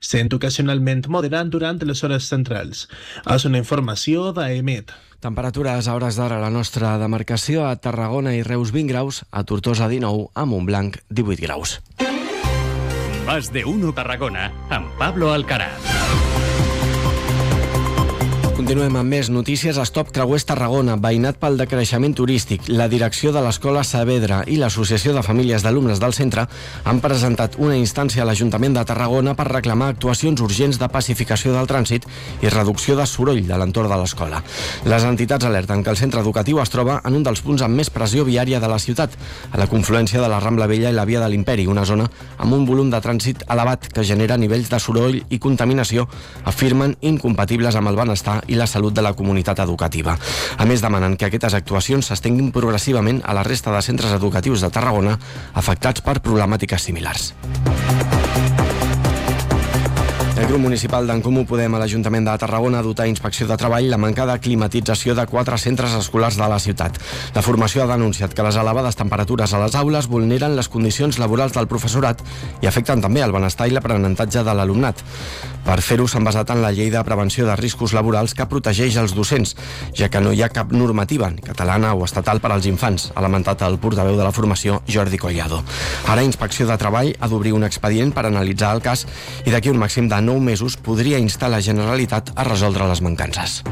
sent ocasionalment moderat durant les hores centrals. És una informació d'AEMET. Temperatures a hores d'ara a la nostra demarcació: a Tarragona i Reus 20 graus, a Tortosa 19, a Montblanc 18 graus. Más de uno Tarragona, amb Pablo Alcaraz. Continuem amb més notícies. Stop Creuers Tarragona, veïnat pel decreixement turístic, la direcció de l'Escola Saavedra i l'Associació de Famílies d'Alumnes del centre han presentat una instància a l'Ajuntament de Tarragona per reclamar actuacions urgents de pacificació del trànsit i reducció de soroll de l'entorn de l'escola. Les entitats alerten que el centre educatiu es troba en un dels punts amb més pressió viària de la ciutat, a la confluència de la Rambla Vella i la Via de l'Imperi, una zona amb un volum de trànsit elevat que genera nivells de soroll i contaminació, afirmen, incompatibles amb el benestar i la salut de la comunitat educativa. A més, demanen que aquestes actuacions s'estenguin progressivament a la resta de centres educatius de Tarragona afectats per problemàtiques similars. El grup municipal d'en Comú Podem a l'Ajuntament de Tarragona ha dotat a Inspecció de Treball la manca de climatització de 4 centres escolars de la ciutat. La formació ha denunciat que les elevades temperatures a les aules vulneren les condicions laborals del professorat i afecten també el benestar i l'aprenentatge de l'alumnat. Per fer-ho s'han basat en la Llei de Prevenció de Riscos Laborals que protegeix els docents, ja que no hi ha cap normativa catalana o estatal per als infants, ha lamentat el portaveu de la formació, Jordi Collado. Ara Inspecció de Treball ha d'obrir un expedient per analitzar el cas i d'aquí un màxim de 9 mesos podria instar la Generalitat a resoldre les mancances.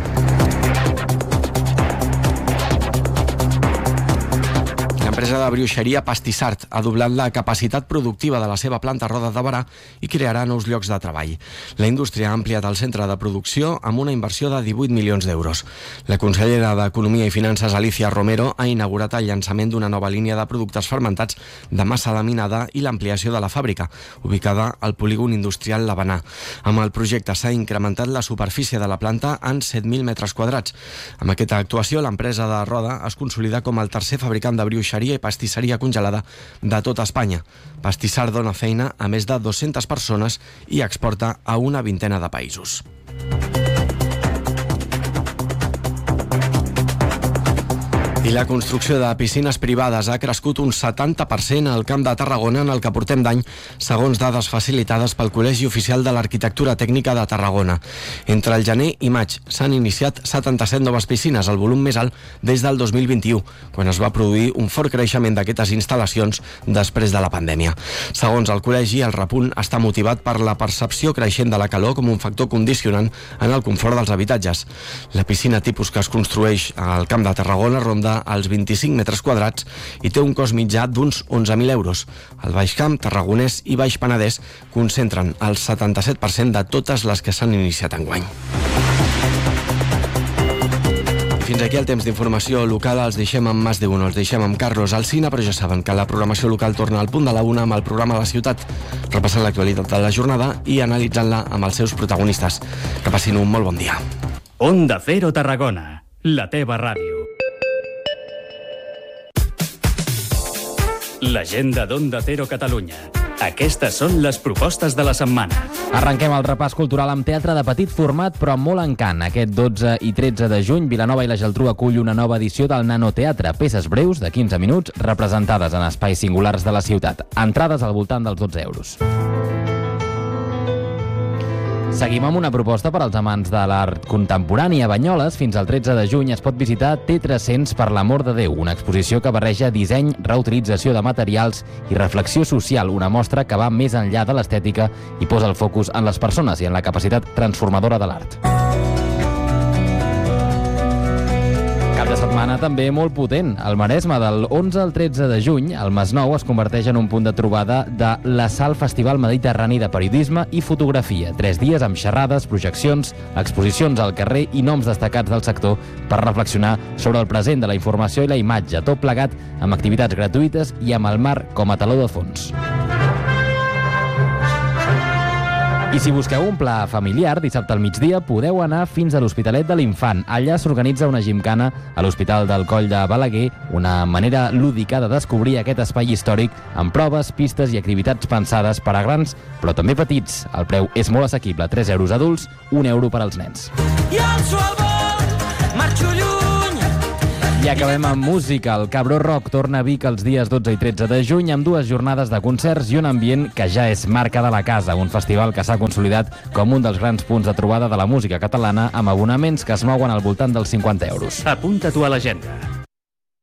L'empresa de brioixeria Pastissart ha doblat la capacitat productiva de la seva planta a Roda de Berà i crearà nous llocs de treball. La indústria ha ampliat el centre de producció amb una inversió de 18 milions d'euros. La consellera d'Economia i Finances, Alicia Romero, ha inaugurat el llançament d'una nova línia de productes fermentats de massa laminada i l'ampliació de la fàbrica, ubicada al polígon industrial L'Havanà. Amb el projecte s'ha incrementat la superfície de la planta en 7.000 metres quadrats. Amb aquesta actuació, l'empresa de Roda es consolida com el tercer fabricant de brioixeria i pastisseria congelada de tota Espanya. Pastissart dona feina a més de 200 persones i exporta a una vintena de països. I la construcció de piscines privades ha crescut un 70% al Camp de Tarragona en el que portem d'any, segons dades facilitades pel Col·legi Oficial de l'Arquitectura Tècnica de Tarragona. Entre el gener i maig s'han iniciat 77 noves piscines, el volum més alt des del 2021, quan es va produir un fort creixement d'aquestes instal·lacions després de la pandèmia. Segons el col·legi, el repunt està motivat per la percepció creixent de la calor com un factor condicionant en el confort dels habitatges. La piscina tipus que es construeix al Camp de Tarragona ronda als 25 metres quadrats i té un cost mitjà d'uns 11.000 euros. El Baix Camp, Tarragonès i Baix Penedès concentren el 77% de totes les que s'han iniciat enguany. Fins aquí el temps d'informació local. Els deixem amb Más de Uno, els deixem amb Carlos Alsina, però ja saben que la programació local torna al punt de la una amb el programa La Ciutat, repassant l'actualitat de la jornada i analitzant-la amb els seus protagonistes. Que passin un molt bon dia. Onda Cero Tarragona, la teva ràdio. L'agenda d'Onda Cero Catalunya. Aquestes són les propostes de la setmana. Arrenquem el repàs cultural amb teatre de petit format però amb molt encant. Aquest 12 i 13 de juny, Vilanova i la Geltrú acull una nova edició del Nanoteatre. Peces breus de 15 minuts representades en espais singulars de la ciutat. Entrades al voltant dels 12 euros. Seguim amb una proposta per als amants de l'art contemporani. A Banyoles, fins al 13 de juny, es pot visitar T300 per l'amor de Déu, una exposició que barreja disseny, reutilització de materials i reflexió social, una mostra que va més enllà de l'estètica i posa el focus en les persones i en la capacitat transformadora de l'art. Cap de setmana també molt potent. Al Maresme, del 11 al 13 de juny, el Masnou es converteix en un punt de trobada de la Sal Festival Mediterrani de Periodisme i Fotografia. 3 dies amb xerrades, projeccions, exposicions al carrer i noms destacats del sector per reflexionar sobre el present de la informació i la imatge, tot plegat amb activitats gratuïtes i amb el mar com a teló de fons. I si busqueu un pla familiar, dissabte al migdia podeu anar fins a l'Hospitalet de l'Infant. Allà s'organitza una gimcana a l'Hospital del Coll de Balaguer, una manera lúdica de descobrir aquest espai històric amb proves, pistes i activitats pensades per a grans, però també petits. El preu és molt assequible, 3 euros adults, 1 euro per als nens. I al sol vol, marxo lluny, I acabem amb música. El Cabró Rock torna a Vic els dies 12 i 13 de juny amb 2 jornades de concerts i un ambient que ja és marca de la casa, un festival que s'ha consolidat com un dels grans punts de trobada de la música catalana amb abonaments que es mouen al voltant dels 50 euros. Apunta-t'ho a l'agenda.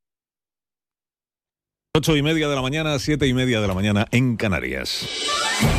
8:30 de la mañana, 7:30 de la mañana en Canarias.